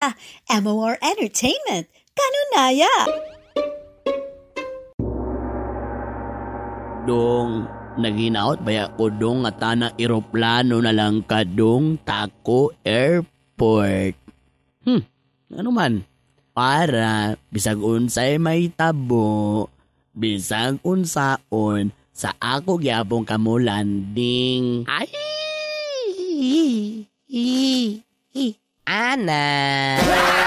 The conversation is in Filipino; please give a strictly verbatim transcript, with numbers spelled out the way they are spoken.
M O R Entertainment. Kanunaya. Dong, naginaot baya ko dong nga tanang eroplano na lang ka dong Tako Airport. Hmm, ano man? Para bisag unsay may tabo, bisag unsaon sa ako gyapon kamo landing. Ay! Ana!